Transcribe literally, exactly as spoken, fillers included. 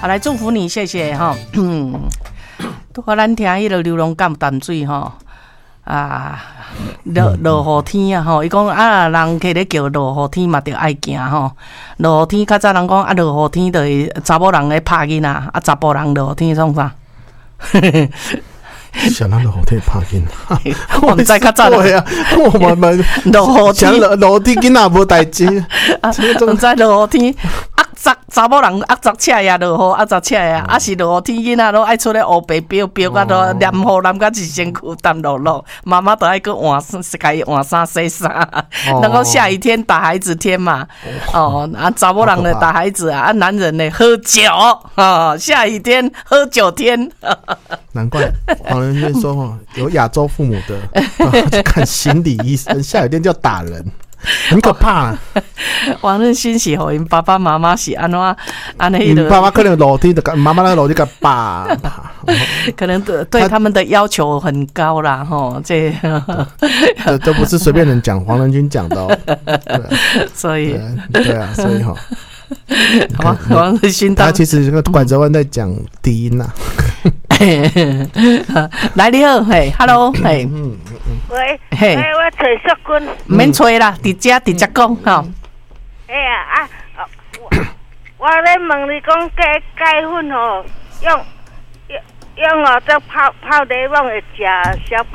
好，来祝福你，谢谢哈。嗯，拄好咱听迄个流浪感淡水哈啊，落落雨天啊吼，伊讲啊，人摕咧叫落雨天嘛，着爱行吼。落雨天较早人讲啊，落雨天就是查某人咧拍囡仔，啊查甫人落雨天创啥？ 想到落雨天拍囡仔， 我毋知较早对啊，我们们落雨天落落雨天囡仔无代志， 啊，毋知落雨天。查查某人压杂车呀落雨，压杂车呀，啊是落雨天囡仔都爱出来黑白飙飙到都黏雨淋到一身躯澹落落，妈妈都爱去换衫，家己换衫洗衫。然后下雨天打孩子天嘛，哦啊查某人呢打孩子啊，啊男人呢喝酒啊，下雨天喝酒天。 难怪黄仁勋说哦，有亚洲父母的去看心理医生，下雨天就要打人。很可怕、啊。 王任勋是互因爸爸妈妈是安怎安尼的？ 爸爸可能楼梯的，妈妈那个楼梯个爸， 可能对对他们的要求很高啦，吼，这这这不是随便人讲，黄仁勋讲的哦。 所以对啊，所以哈。 好吧，王任勋他其实这个管泽湾在讲低音呐。 来你好，嘿 ，Hello， 嘿，嗯嗯，喂，嘿，我找淑君， 唔免找啦，直接直接讲吼。 哎呀啊，我我咧问你讲钙钙粉吼，用用用哦，这泡泡茶拢会食小。